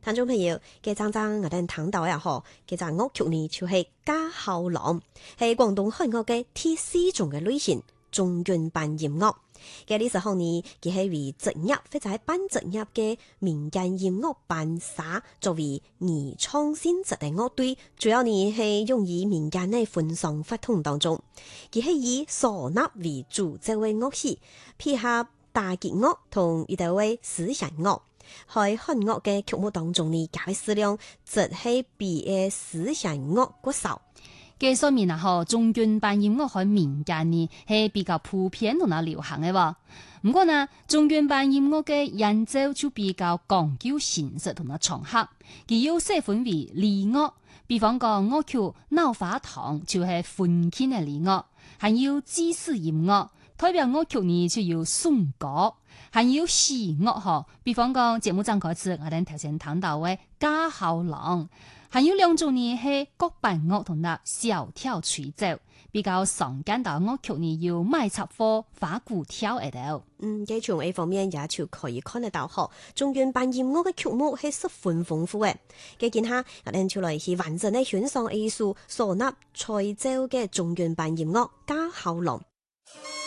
聽眾朋友，嘅陣陣我哋聽到呀嗬，嘅陣樂曲呢就係家後郎，係廣東漢樂嘅第四種嘅類型，中原版音樂。嘅呢時候呢，佢係為職業或者係半職業嘅民間音樂班社作為擬創性質嘅樂隊，主要呢係用於民間嘅婚喪活動當中。佢係以嗩吶為主奏嘅樂器，配合打擊樂同一啲位思想樂。喺漢樂嘅曲目當中呢，較為適量，則係比嘅思想樂過少。 嘅上面啊，嗬，中原版音樂喺民間呢係比較普遍同埋流行嘅喎。唔過呢，中原版音樂嘅演奏就比較講究形式同埋場合，佢有細分為禮樂，比方講樂曲《鬧花堂》就係婚慶嘅禮樂，還有祭祀音樂，代表樂曲呢就有頌歌，還有喜樂嗬，比方講節目上開始我哋頭先談到嘅家後郎。還有兩種呢，係各板樂同埋小跳吹奏，比較常見到樂曲呢有賣插貨、花鼓跳喺度。 嘅從 A 方面也就可以看得到，嗬，中原版音樂嘅曲目係十分豐富嘅。嘅見下，我哋出來是完整嘅欣賞藝術，嗩吶吹奏嘅中原版音樂家後郎。